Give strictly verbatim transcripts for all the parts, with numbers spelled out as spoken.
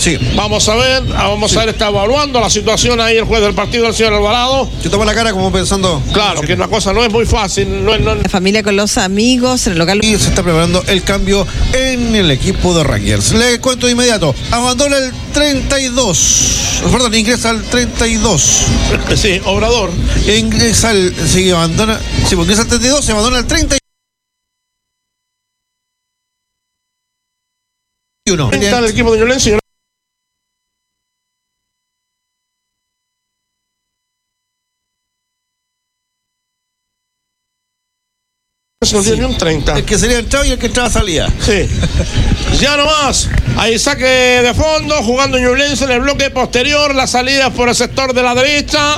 Sí. Vamos a ver, vamos sí. a ver, está evaluando la situación ahí el juez del partido, el señor Alvarado. Yo tomo la cara como pensando... Claro, que la cosa no es muy fácil. No es, no... La familia con los amigos en el local. Y se está preparando el cambio en el equipo de Rangers. Le cuento de inmediato. Abandona el treinta y dos. Perdón, ingresa al treinta y dos. Sí, Obrador. Ingresa al... Sí, abandona... Sí, porque ingresa al treinta y dos, se abandona el treinta y uno. Está el equipo de Ñublense. No tiene ni un treinta. El que sería entrado y el que entraba salía. Sí. Ya nomás. Ahí saque de fondo, jugando Ñublense en el bloque posterior. La salida por el sector de la derecha.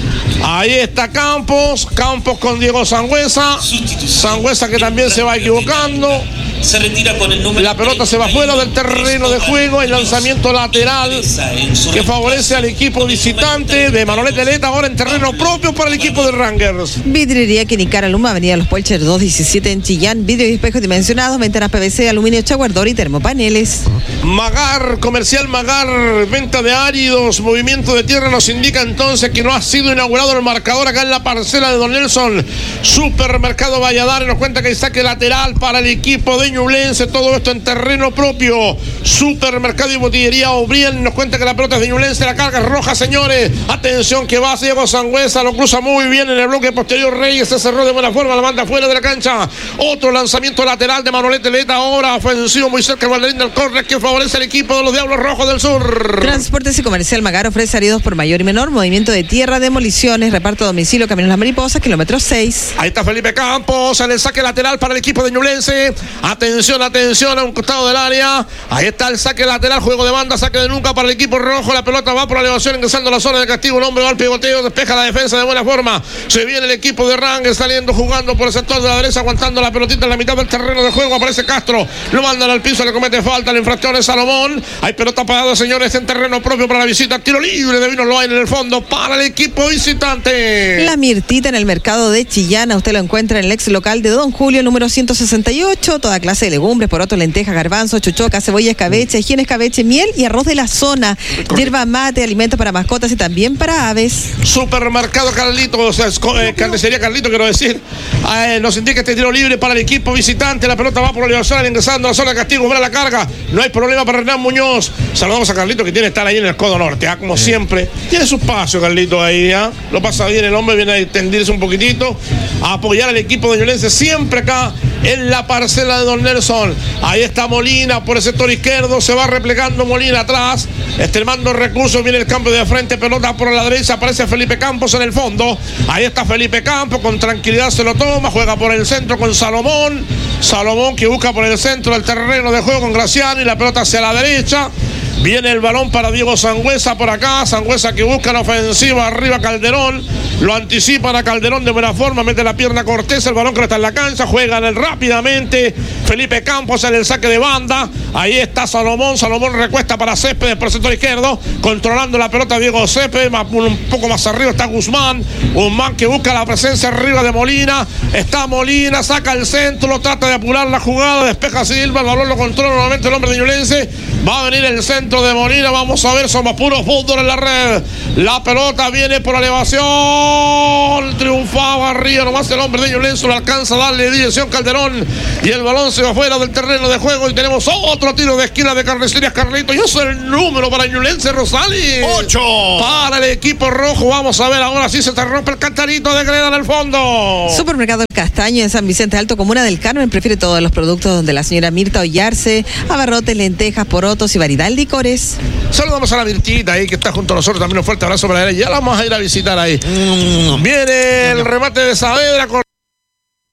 Ahí está Campos. Campos con Diego Sangüesa. Sangüesa que también se va equivocando. Se retira con el número. La pelota se va fuera del terreno de juego. El lanzamiento lateral que favorece al equipo visitante de Manolete Leta. Ahora en terreno propio para el equipo de Rangers. Vidriería Quinicara Luma, Avenida Los Polchers doscientos diecisiete en Chillán. Vidrio y espejos dimensionados, ventanas P V C, aluminio Chaguardor y termopaneles. Magar, comercial Magar, venta de áridos, movimiento de tierra. Nos indica entonces que no ha sido inaugurado el marcador acá en la parcela de Don Nelson. Supermercado Valladares nos cuenta que hay saque lateral para el equipo de Ñublense, todo esto en terreno propio. Supermercado y botillería O'Brien nos cuenta que la pelota es de Ñublense, la carga es roja, señores. Atención que va Diego Sangüesa, lo cruza muy bien en el bloque posterior. Reyes se cerró de buena forma, la manda fuera de la cancha. Otro lanzamiento lateral de Manolete Leta, ahora ofensivo muy cerca del banderín del córner que favorece al equipo de los Diablos Rojos del Sur. Transportes y Comercial Magar ofrece áridos por mayor y menor, movimiento de tierra, demoliciones, reparto a domicilio, Caminos Las Mariposas, kilómetro seis. Ahí está Felipe Campos en el saque lateral para el equipo de Ñublense. Atención, atención a un costado del área. Ahí está el saque lateral, juego de banda, saque de nuca para el equipo rojo. La pelota va por la elevación ingresando a la zona de castigo. Un hombre va al pivoteo, despeja la defensa de buena forma. Se viene el equipo de Rangers saliendo, jugando por el sector de la derecha, aguantando la pelotita en la mitad del terreno de juego. Aparece Castro, lo mandan al piso, le comete falta. La infracción es Salomón. Hay pelota parada, señores, en terreno propio para la visita. Tiro libre de Vino Loain en el fondo para el equipo visitante. La Mirtita en el mercado de Chillana. Usted lo encuentra en el ex local de Don Julio, número ciento sesenta y ocho. Toda clase de legumbres, poroto, lentejas, garbanzo, chuchoca, cebolla, escabeche, higiene, escabeche, miel y arroz de la zona. Hierba mate, alimentos para mascotas y también para aves. Supermercado Carlito, o sea, eh, carnicería Carlito, quiero decir. Eh, nos indica este tiro libre para el equipo visitante. La pelota va por la elevación, ingresando a la zona de castigo, para la carga. No hay problema para Hernán Muñoz. Saludamos a Carlito que tiene que estar ahí en el codo norte, ¿ah? Como sí. siempre. Tiene su espacio, Carlito, ahí, ¿ah? Lo pasa bien el hombre, viene a extendirse un poquitito, a apoyar al equipo de Ñublense, siempre acá en la parcela de Don Nelson. Ahí está Molina por el sector izquierdo, se va replegando Molina atrás, extremando recursos, viene el cambio de frente, pelota por la derecha, aparece Felipe Campos en el fondo. Ahí está Felipe Campos, con tranquilidad se lo toma, juega por el centro con Salomón. Salomón que busca por el centro del terreno de juego con Graciano y la pelota hacia la derecha. Viene el balón para Diego Sangüesa por acá. Sangüesa que busca la ofensiva arriba Calderón. Lo anticipan a Calderón de buena forma. Mete la pierna Cortés. El balón que está en la cancha. Juegan el rápidamente. Felipe Campos en el saque de banda. Ahí está Salomón. Salomón recuesta para Céspedes por el sector izquierdo. Controlando la pelota Diego Céspedes. Un poco más arriba está Guzmán. Guzmán que busca la presencia arriba de Molina. Está Molina. Saca el centro. Trata de apurar la jugada. Despeja Silva. El balón lo controla nuevamente el hombre de Ñublense. Va a venir el centro de Molina, vamos a ver, somos puros fútbol en la red. La pelota viene por elevación, triunfaba arriba, nomás el hombre de Ñublense lo alcanza a darle dirección Calderón y el balón se va fuera del terreno de juego y tenemos otro tiro de esquina de Carnicerías Carlito y eso es el número para Ñublense, Rosales. Ocho. Para el equipo rojo, vamos a ver, ahora sí se te rompe el cantarito de Greda en el fondo. Supermercado El Castaño en San Vicente Alto, Comuna del Carmen, prefiere todos los productos de la señora Mirta Ollarse, abarrotes, lentejas, porotos y variedad de licores. Saludamos a la Mirtita ahí que está junto a nosotros, también un fuerte abrazo para ella. Ya la vamos a ir a visitar ahí. Mm. Viene el remate de Saavedra con